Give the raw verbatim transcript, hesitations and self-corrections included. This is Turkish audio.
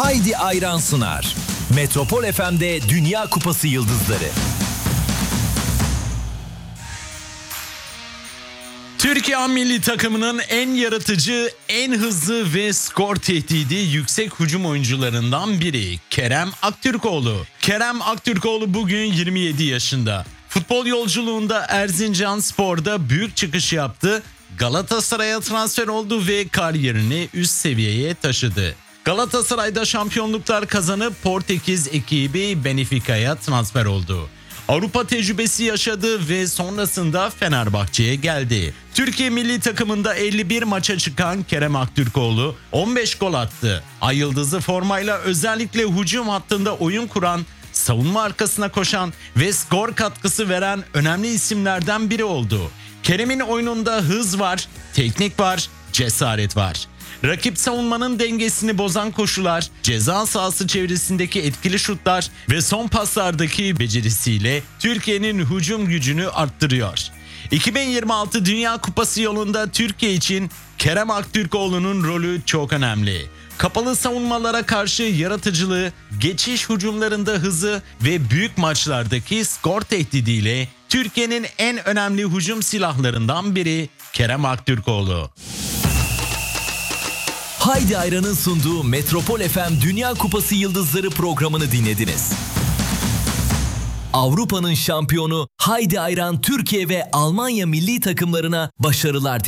Haydi Ayran sunar. Metropol F M'de Dünya Kupası Yıldızları. Türkiye milli takımının en yaratıcı, en hızlı ve skor tehdidi yüksek hücum oyuncularından biri Kerem Aktürkoğlu. Kerem Aktürkoğlu bugün yirmi yedi yaşında. Futbol yolculuğunda Erzincanspor'da büyük çıkış yaptı. Galatasaray'a transfer oldu ve kariyerini üst seviyeye taşıdı. Galatasaray'da şampiyonluklar kazanıp Portekiz ekibi Benfica'ya transfer oldu. Avrupa tecrübesi yaşadı ve sonrasında Fenerbahçe'ye geldi. Türkiye milli takımında elli bir maça çıkan Kerem Aktürkoğlu on beş gol attı. Ay yıldızı formayla özellikle hücum hattında oyun kuran, savunma arkasına koşan ve skor katkısı veren önemli isimlerden biri oldu. Kerem'in oyununda hız var, teknik var, cesaret var. Rakip savunmanın dengesini bozan koşular, ceza sahası çevresindeki etkili şutlar ve son paslardaki becerisiyle Türkiye'nin hücum gücünü arttırıyor. iki bin yirmi altı Dünya Kupası yolunda Türkiye için Kerem Aktürkoğlu'nun rolü çok önemli. Kapalı savunmalara karşı yaratıcılığı, geçiş hücumlarında hızı ve büyük maçlardaki skor tehdidiyle Türkiye'nin en önemli hücum silahlarından biri Kerem Aktürkoğlu. Haydi Ayran'ın sunduğu Metropol F M Dünya Kupası Yıldızları programını dinlediniz. Avrupa'nın şampiyonu Haydi Ayran Türkiye ve Almanya milli takımlarına başarılar dileriz.